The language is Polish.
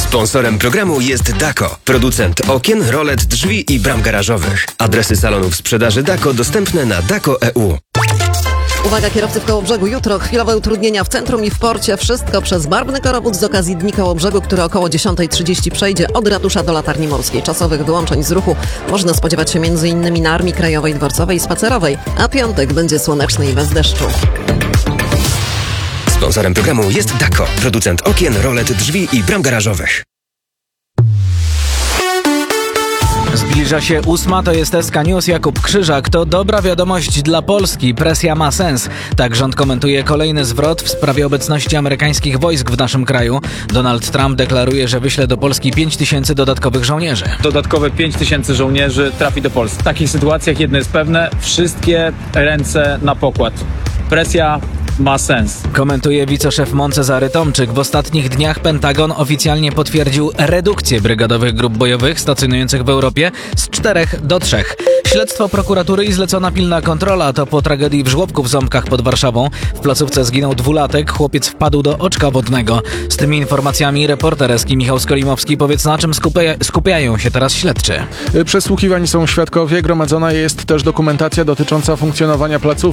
Sponsorem programu jest Dako, producent okien, rolet, drzwi i bram garażowych. Adresy salonów sprzedaży Dako dostępne na dako.eu. Uwaga kierowcy w Kołobrzegu, jutro chwilowe utrudnienia w centrum i w porcie. Wszystko przez barwny korowód z okazji Dni Kołobrzegu, który około 10:30 przejdzie od ratusza do Latarni Morskiej. Czasowych wyłączeń z ruchu można spodziewać się m.in. na Armii Krajowej, Dworcowej i Spacerowej, a piątek będzie słoneczny i bez deszczu. Sponsorem programu jest Dako, producent okien, rolet, drzwi i bram garażowych. Zbliża się 8, to jest SK News. Jakub Krzyżak. To dobra wiadomość dla Polski. Presja ma sens. Tak rząd komentuje kolejny zwrot w sprawie obecności amerykańskich wojsk w naszym kraju. Donald Trump deklaruje, że wyśle do Polski 5 000 dodatkowych żołnierzy. Dodatkowe 5 000 żołnierzy trafi do Polski. W takich sytuacjach jedno jest pewne, wszystkie ręce na pokład. Presja ma sens. Komentuje wiceszef MON Cezary Tomczyk. W ostatnich dniach Pentagon oficjalnie potwierdził redukcję brygadowych grup bojowych stacjonujących w Europie z 4 do 3. Śledztwo prokuratury i zlecona pilna kontrola to po tragedii w żłobku w Ząbkach pod Warszawą. W placówce zginął 2-latek, chłopiec wpadł do oczka wodnego. Z tymi informacjami reporter Eski Michał Skolimowski. Powiedz, na czym skupiają się teraz śledczy? Przesłuchiwani są świadkowie, gromadzona jest też dokumentacja dotycząca funkcjonowania placówki.